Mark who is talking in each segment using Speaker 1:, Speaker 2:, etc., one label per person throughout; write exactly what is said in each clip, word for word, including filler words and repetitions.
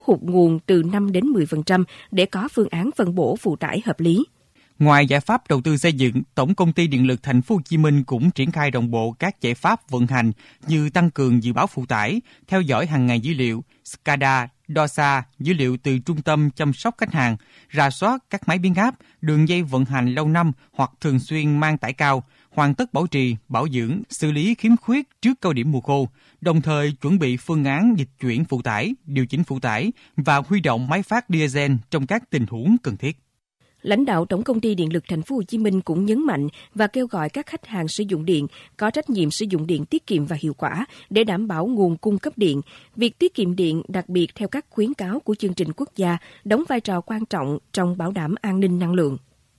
Speaker 1: hụt nguồn từ năm đến mười phần trăm để có phương án phân bổ phụ tải hợp lý.
Speaker 2: Ngoài giải pháp đầu tư xây dựng, Tổng công ty Điện lực Thành phố Hồ Chí Minh cũng triển khai đồng bộ các giải pháp vận hành như tăng cường dự báo phụ tải, theo dõi hàng ngày dữ liệu, ét cê a đê a, đo xa, dữ liệu từ trung tâm chăm sóc khách hàng, rà soát các máy biến áp, đường dây vận hành lâu năm hoặc thường xuyên mang tải cao, hoàn tất bảo trì, bảo dưỡng, xử lý khiếm khuyết trước cao điểm mùa khô, đồng thời chuẩn bị phương án dịch chuyển phụ tải, điều chỉnh phụ tải và huy động máy phát diesel trong các tình huống cần thiết.
Speaker 1: Lãnh đạo Tổng công ty Điện lực Thành phố Hồ Chí Minh cũng nhấn mạnh và kêu gọi các khách hàng sử dụng điện có trách nhiệm sử dụng điện tiết kiệm và hiệu quả để đảm bảo nguồn cung cấp điện. Việc tiết kiệm điện, đặc biệt theo các khuyến cáo của chương trình quốc gia, đóng vai trò quan trọng trong bảo đảm an ninh năng lượng.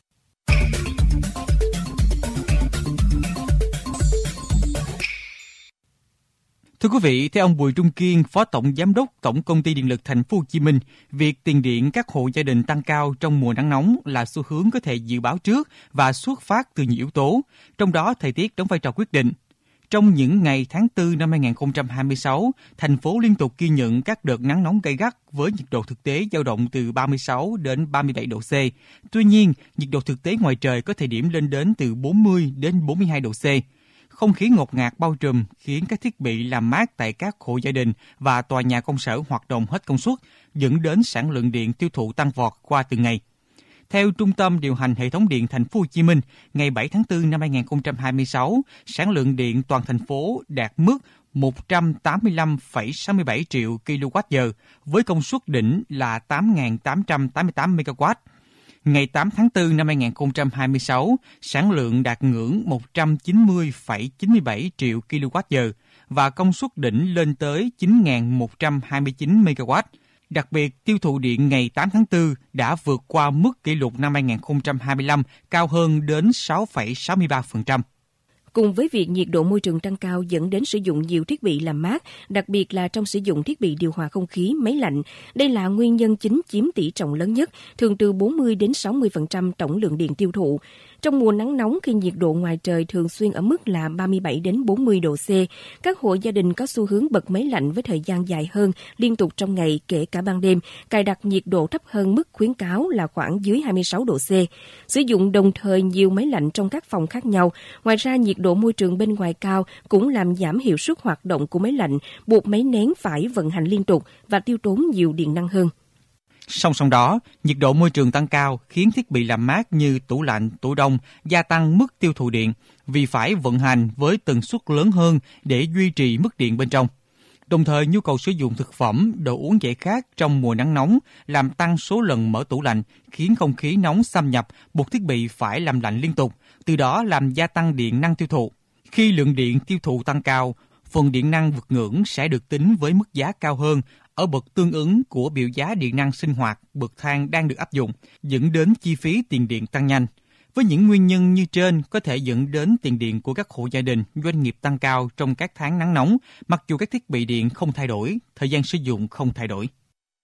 Speaker 2: Thưa quý vị, theo ông Bùi Trung Kiên, Phó Tổng Giám đốc Tổng công ty Điện lực Thành phố Hồ Chí Minh, việc tiền điện các hộ gia đình tăng cao trong mùa nắng nóng là xu hướng có thể dự báo trước và xuất phát từ nhiều yếu tố, trong đó thời tiết đóng vai trò quyết định. Trong những ngày tháng tư năm hai không hai sáu, thành phố liên tục ghi nhận các đợt nắng nóng gay gắt với nhiệt độ thực tế dao động từ ba mươi sáu đến ba mươi bảy độ C. Tuy nhiên, nhiệt độ thực tế ngoài trời có thời điểm lên đến từ bốn mươi đến bốn mươi hai độ C. Không khí ngột ngạt bao trùm khiến các thiết bị làm mát tại các hộ gia đình và tòa nhà công sở hoạt động hết công suất, dẫn đến sản lượng điện tiêu thụ tăng vọt qua từng ngày. Theo Trung tâm Điều hành Hệ thống điện Thành phố Hồ Chí Minh, ngày bảy tháng tư năm hai không hai sáu, sản lượng điện toàn thành phố đạt mức một trăm tám mươi lăm phẩy sáu mươi bảy triệu ki lô oát giờ với công suất đỉnh là tám nghìn tám trăm tám mươi tám mê ga oát. Ngày tám tháng tư năm hai không hai sáu, sản lượng đạt ngưỡng một trăm chín mươi phẩy chín mươi bảy triệu ki lô oát giờ và công suất đỉnh lên tới chín nghìn một trăm hai mươi chín mê ga oát. Đặc biệt, tiêu thụ điện ngày tám tháng tư đã vượt qua mức kỷ lục năm hai không hai lăm, cao hơn đến sáu phẩy sáu mươi ba phần trăm.
Speaker 1: Cùng với việc nhiệt độ môi trường tăng cao dẫn đến sử dụng nhiều thiết bị làm mát, đặc biệt là trong sử dụng thiết bị điều hòa không khí, máy lạnh, đây là nguyên nhân chính chiếm tỷ trọng lớn nhất, thường từ bốn mươi đến sáu mươi phần trăm tổng lượng điện tiêu thụ. Trong mùa nắng nóng khi nhiệt độ ngoài trời thường xuyên ở mức là ba mươi bảy đến bốn mươi độ C, các hộ gia đình có xu hướng bật máy lạnh với thời gian dài hơn liên tục trong ngày kể cả ban đêm, cài đặt nhiệt độ thấp hơn mức khuyến cáo là khoảng dưới hai mươi sáu độ C. Sử dụng đồng thời nhiều máy lạnh trong các phòng khác nhau. Ngoài ra, nhiệt độ môi trường bên ngoài cao cũng làm giảm hiệu suất hoạt động của máy lạnh, buộc máy nén phải vận hành liên tục và tiêu tốn nhiều điện năng hơn.
Speaker 2: Song song đó, nhiệt độ môi trường tăng cao khiến thiết bị làm mát như tủ lạnh, tủ đông gia tăng mức tiêu thụ điện vì phải vận hành với tần suất lớn hơn để duy trì mức điện bên trong. Đồng thời, nhu cầu sử dụng thực phẩm, đồ uống giải khát trong mùa nắng nóng làm tăng số lần mở tủ lạnh, khiến không khí nóng xâm nhập, buộc thiết bị phải làm lạnh liên tục, từ đó làm gia tăng điện năng tiêu thụ. Khi lượng điện tiêu thụ tăng cao, phần điện năng vượt ngưỡng sẽ được tính với mức giá cao hơn ở bậc tương ứng của biểu giá điện năng sinh hoạt bậc thang đang được áp dụng, dẫn đến chi phí tiền điện tăng nhanh. Với những nguyên nhân như trên có thể dẫn đến tiền điện của các hộ gia đình, doanh nghiệp tăng cao trong các tháng nắng nóng, mặc dù các thiết bị điện không thay đổi, thời gian sử dụng không thay đổi.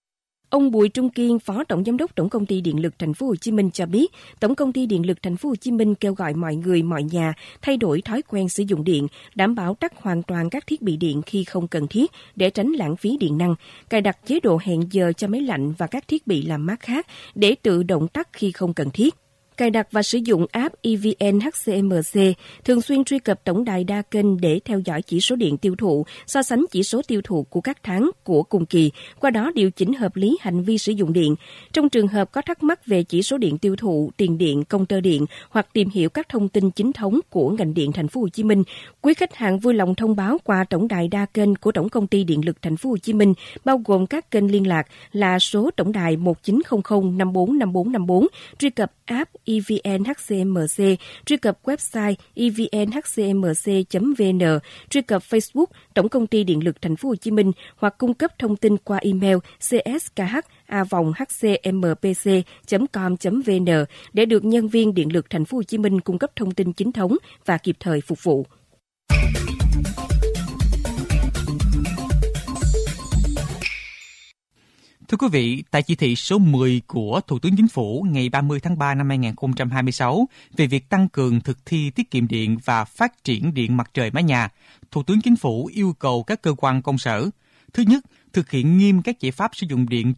Speaker 1: Ông Bùi Trung Kiên, Phó Tổng Giám đốc Tổng công ty Điện lực Thành phố Hồ Chí Minh cho biết, Tổng công ty Điện lực Thành phố Hồ Chí Minh kêu gọi mọi người, mọi nhà thay đổi thói quen sử dụng điện, đảm bảo tắt hoàn toàn các thiết bị điện khi không cần thiết để tránh lãng phí điện năng, cài đặt chế độ hẹn giờ cho máy lạnh và các thiết bị làm mát khác để tự động tắt khi không cần thiết. Cài đặt và sử dụng app e vê en hát xê em xê, thường xuyên truy cập tổng đài đa kênh để theo dõi chỉ số điện tiêu thụ, so sánh chỉ số tiêu thụ của các tháng của cùng kỳ, qua đó điều chỉnh hợp lý hành vi sử dụng điện. Trong trường hợp có thắc mắc về chỉ số điện tiêu thụ, tiền điện, công tơ điện hoặc tìm hiểu các thông tin chính thống của ngành điện Thành phố Hồ Chí Minh, quý khách hàng vui lòng thông báo qua tổng đài đa kênh của Tổng công ty Điện lực Thành phố Hồ Chí Minh, bao gồm các kênh liên lạc là số tổng đài một chín không không năm bốn năm bốn năm bốn, truy cập app e vê en hát xê em xê, truy cập website e vê en hát xê em xê chấm vê en, truy cập Facebook Tổng công ty Điện lực Thành phố Hồ Chí Minh hoặc cung cấp thông tin qua email c s k h a vòng h c m p c chấm com chấm vê en để được nhân viên Điện lực Thành phố Hồ Chí Minh cung cấp thông tin chính thống và kịp thời phục vụ.
Speaker 2: Thưa quý vị, tại chỉ thị số mười của Thủ tướng Chính phủ ngày ba mươi tháng ba năm hai không hai sáu về việc tăng cường thực thi tiết kiệm điện và phát triển điện mặt trời mái nhà, Thủ tướng Chính phủ yêu cầu các cơ quan công sở: thứ nhất, thực hiện nghiêm các giải pháp sử dụng điện